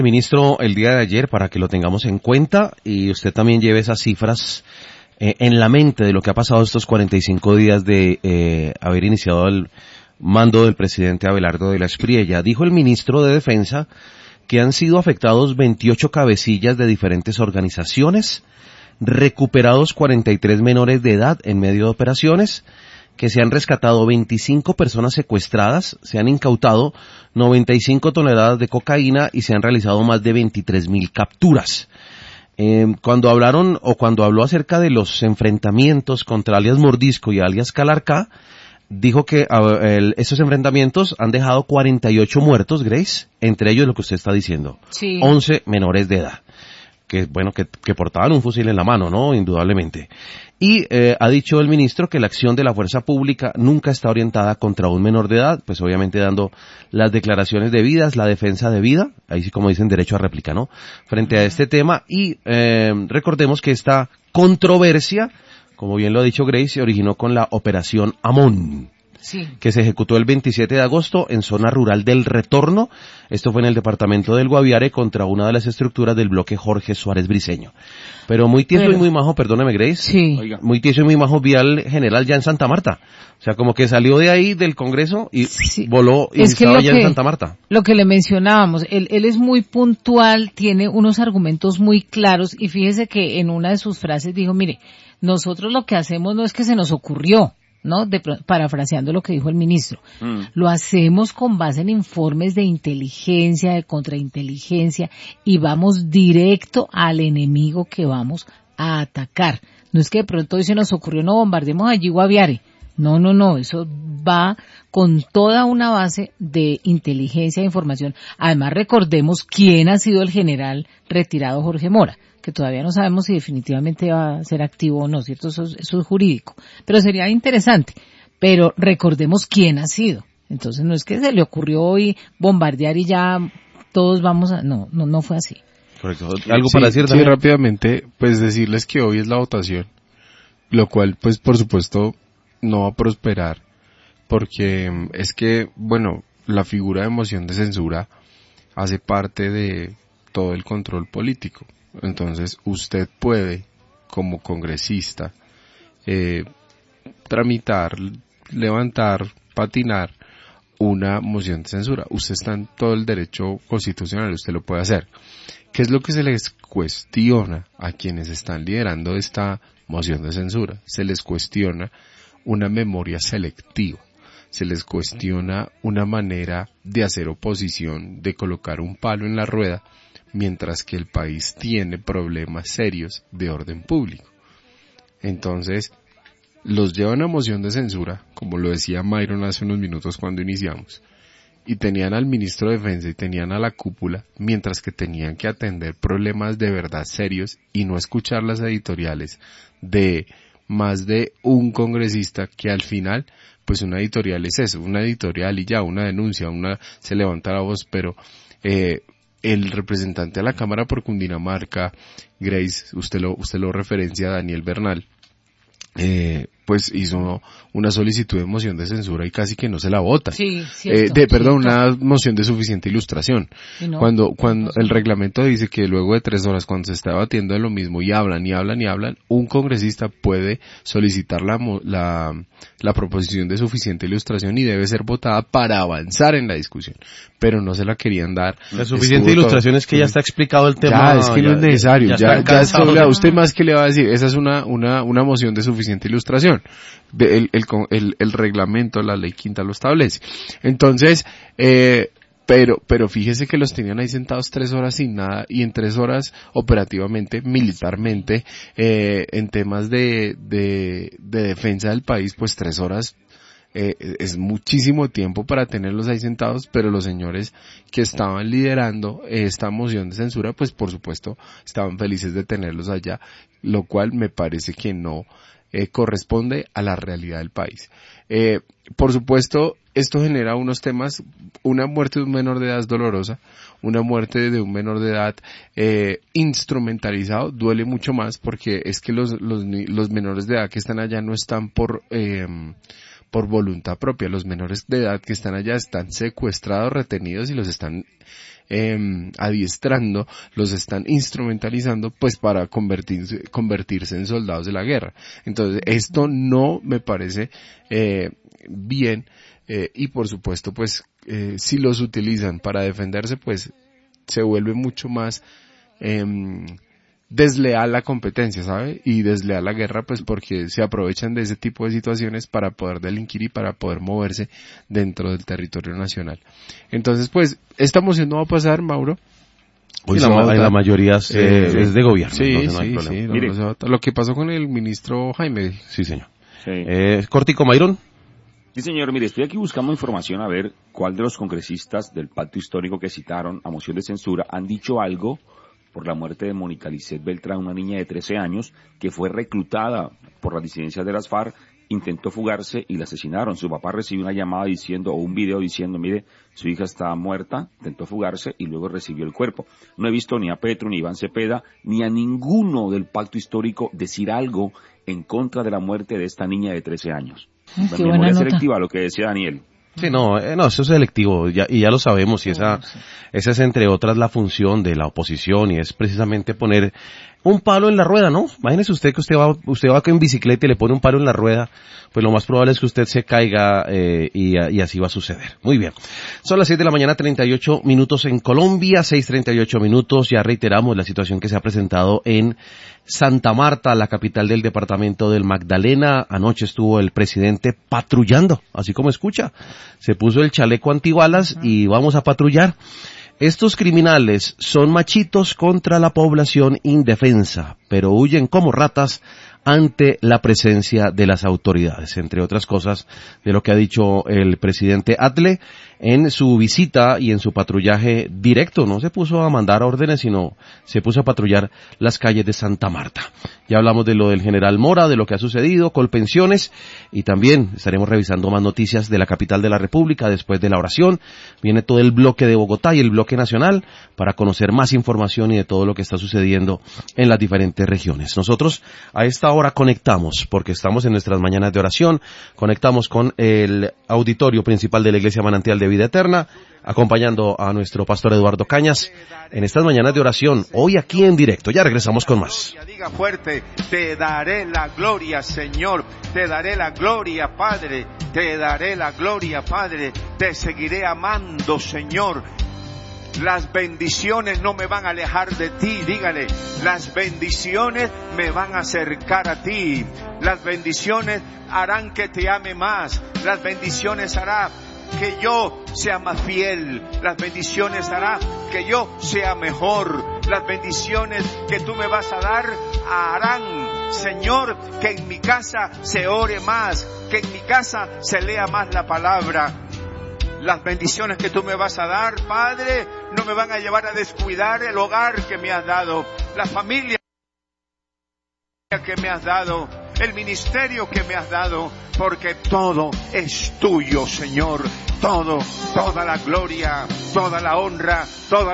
Ministro, el día de ayer, para que lo tengamos en cuenta y usted también lleve esas cifras en la mente de lo que ha pasado estos 45 días de haber iniciado el mando del presidente Abelardo de la Espriella. Dijo el ministro de Defensa que han sido afectados 28 cabecillas de diferentes organizaciones, recuperados 43 menores de edad en medio de operaciones, que se han rescatado 25 personas secuestradas, se han incautado 95 toneladas de cocaína y se han realizado más de 23.000 capturas. Cuando habló acerca de los enfrentamientos contra alias Mordisco y alias Calarcá, dijo que esos enfrentamientos han dejado 48 muertos, Grace, entre ellos lo que usted está diciendo, sí. 11 menores de edad, que portaban un fusil en la mano, ¿no? Indudablemente. Y ha dicho el ministro que la acción de la fuerza pública nunca está orientada contra un menor de edad, pues obviamente dando las declaraciones debidas, la defensa debida, ahí sí como dicen derecho a réplica, ¿no? Frente a este tema y recordemos que esta controversia, como bien lo ha dicho Grace, se originó con la Operación Amón. Sí. Que se ejecutó el 27 de agosto en zona rural del Retorno. Esto fue en el departamento del Guaviare contra una de las estructuras del bloque Jorge Suárez Briceño. Pero muy tieso y muy majo, perdóneme Grace, sí. Muy tieso y muy majo vi al general ya en Santa Marta. O sea, como que salió de ahí del Congreso y sí. Voló y estaba ya en Santa Marta. Lo que le mencionábamos, él es muy puntual, tiene unos argumentos muy claros y fíjese que en una de sus frases dijo, mire, nosotros lo que hacemos no es que se nos ocurrió, ¿no? Parafraseando lo que dijo el ministro. Lo hacemos con base en informes de inteligencia, de contrainteligencia, y vamos directo al enemigo que vamos a atacar. No es que de pronto hoy se nos ocurrió, no, bombardemos allí Guaviare. No, eso va con toda una base de inteligencia e información. Además, recordemos quién ha sido el general retirado Jorge Mora, que todavía no sabemos si definitivamente va a ser activo o no, ¿cierto? Eso es jurídico. Pero sería interesante. Pero recordemos quién ha sido. Entonces no es que se le ocurrió hoy bombardear y ya todos vamos a... No fue así. Correcto. ¿Algo para decir también? Sí, rápidamente, pues decirles que hoy es la votación, lo cual, pues por supuesto, no va a prosperar, porque es que, bueno, la figura de moción de censura hace parte de todo el control político. Entonces, usted puede, como congresista, tramitar, levantar, patinar una moción de censura. Usted está en todo el derecho constitucional, usted lo puede hacer. ¿Qué es lo que se les cuestiona a quienes están liderando esta moción de censura? Se les cuestiona una memoria selectiva. Se les cuestiona una manera de hacer oposición, de colocar un palo en la rueda, mientras que el país tiene problemas serios de orden público. Entonces, los llevan a moción de censura, como lo decía Myron hace unos minutos cuando iniciamos, y tenían al ministro de Defensa y tenían a la cúpula, mientras que tenían que atender problemas de verdad serios y no escuchar las editoriales de más de un congresista que al final, pues una editorial es eso, una editorial y ya, una denuncia, se levanta la voz, pero el representante a la Cámara por Cundinamarca, Grace, usted lo referencia a Daniel Bernal, pues hizo una solicitud de moción de censura y casi que no se la vota. Sí, una moción de suficiente ilustración. No, cuando el reglamento dice que luego de 3 horas, cuando se está debatiendo de lo mismo y hablan, un congresista puede solicitar la proposición de suficiente ilustración y debe ser votada para avanzar en la discusión. Pero no se la querían dar. La suficiente ilustración es que ya está explicado el tema. Ya, es que no es necesario. Ya usted más que le va a decir, esa es una moción de suficiente ilustración. El reglamento, la ley quinta lo establece. Entonces, pero fíjese que los tenían ahí sentados 3 horas sin nada, y en 3 horas operativamente, militarmente, en temas de defensa del país, pues 3 horas es muchísimo tiempo para tenerlos ahí sentados, pero los señores que estaban liderando esta moción de censura, pues por supuesto estaban felices de tenerlos allá, lo cual me parece que no corresponde a la realidad del país. Por supuesto, esto genera unos temas. Una muerte de un menor de edad es dolorosa, una muerte de un menor de edad instrumentalizado duele mucho más, porque es que los menores de edad que están allá no están por por voluntad propia. Los menores de edad que están allá están secuestrados, retenidos y los están adiestrando, los están instrumentalizando pues para convertirse en soldados de la guerra. Entonces esto no me parece bien, y por supuesto pues si los utilizan para defenderse pues se vuelve mucho más desleal la competencia, ¿sabe? Y desleal la guerra, pues porque se aprovechan de ese tipo de situaciones para poder delinquir y para poder moverse dentro del territorio nacional. Entonces, pues, esta moción no va a pasar, Mauro. Hoy la mayoría es de gobierno. Sí, entonces no hay problema. Mire, lo que pasó con el ministro Jaime. Sí, señor. Sí. Cortico, Mayron. Sí, señor, mire, estoy aquí buscando información a ver cuál de los congresistas del pacto histórico que citaron a moción de censura han dicho algo por la muerte de Mónica Lisset Beltrán, una niña de 13 años que fue reclutada por las disidencias de las FARC, intentó fugarse y la asesinaron. Su papá recibió una llamada diciendo, o un video diciendo, mire, su hija está muerta, intentó fugarse y luego recibió el cuerpo. No he visto ni a Petro, ni a Iván Cepeda, ni a ninguno del pacto histórico decir algo en contra de la muerte de esta niña de 13 años. Qué Memoria buena selectiva, lo que decía Daniel. Sí, no, eso es selectivo, y ya lo sabemos, y esa es entre otras la función de la oposición, y es precisamente poner un palo en la rueda, ¿no? Imagínese usted que usted va en bicicleta y le pone un palo en la rueda, pues lo más probable es que usted se caiga, y así va a suceder. Muy bien. Son las 6 de la mañana, 38 minutos en Colombia, 6:38 minutos, ya reiteramos la situación que se ha presentado en Santa Marta, la capital del departamento del Magdalena. Anoche estuvo el presidente patrullando, así como escucha. Se puso el chaleco antibalas y vamos a patrullar. Estos criminales son machitos contra la población indefensa, pero huyen como ratas ante la presencia de las autoridades, entre otras cosas de lo que ha dicho el presidente Atle en su visita y en su patrullaje directo. No se puso a mandar órdenes, sino se puso a patrullar las calles de Santa Marta. Ya hablamos de lo del general Mora, de lo que ha sucedido, Colpensiones, y también estaremos revisando más noticias de la capital de la República después de la oración. Viene todo el bloque de Bogotá y el bloque nacional para conocer más información y de todo lo que está sucediendo en las diferentes regiones. Nosotros a esta hora conectamos, porque estamos en nuestras mañanas de oración, conectamos con el auditorio principal de la Iglesia Manantial de Vida Eterna, acompañando a nuestro pastor Eduardo Cañas en estas mañanas de oración, hoy aquí en directo. Ya regresamos con más. Diga fuerte, te daré la gloria, Señor, te daré la gloria, Padre, te daré la gloria, Padre, te seguiré amando, Señor. Las bendiciones no me van a alejar de ti, dígale, las bendiciones me van a acercar a ti, las bendiciones harán que te ame más, las bendiciones harán que yo sea más fiel, las bendiciones harán que yo sea mejor, las bendiciones que tú me vas a dar harán, Señor, que en mi casa se ore más, que en mi casa se lea más la palabra. Las bendiciones que tú me vas a dar, Padre, no me van a llevar a descuidar el hogar que me has dado, la familia que me has dado, el ministerio que me has dado, porque todo es tuyo, Señor. Toda la gloria, toda la honra, toda